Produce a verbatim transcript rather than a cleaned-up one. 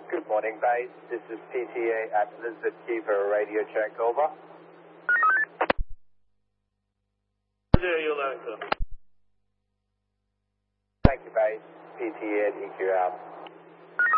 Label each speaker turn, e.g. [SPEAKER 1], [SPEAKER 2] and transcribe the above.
[SPEAKER 1] Good morning, base. This is P T A at Elizabeth Key for a radio check. Over. Thank you, base. P T A at E Q out.